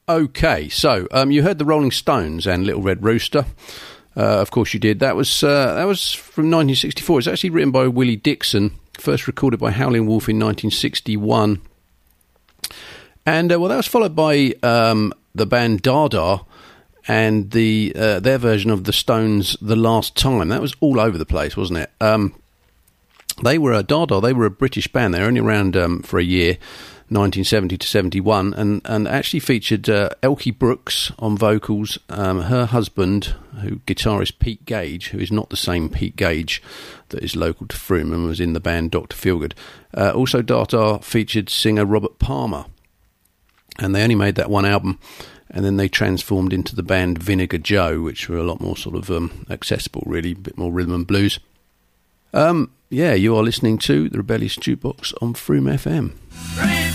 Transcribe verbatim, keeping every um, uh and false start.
Okay, so um, you heard the Rolling Stones and Little Red Rooster. Uh, of course you did. That was uh, that was from nineteen sixty-four. It's actually written by Willie Dixon, first recorded by Howlin' Wolf in nineteen sixty-one. And, uh, well, that was followed by um, the band Dada and the uh, their version of the Stones' The Last Time. That was all over the place, wasn't it? Um, they were a Dada. They were a British band. They were only around um, for a year, nineteen seventy to seventy-one, and, and actually featured uh, Elkie Brooks on vocals, um, her husband, who guitarist Pete Gage, who is not the same Pete Gage that is local to Frome and was in the band Doctor Feelgood. Uh, also, Dada featured singer Robert Palmer, and they only made that one album, and then they transformed into the band Vinegar Joe, which were a lot more sort of um, accessible, really, a bit more rhythm and blues. Um, yeah, you are listening to The Rebellious Jukebox on Frome F M.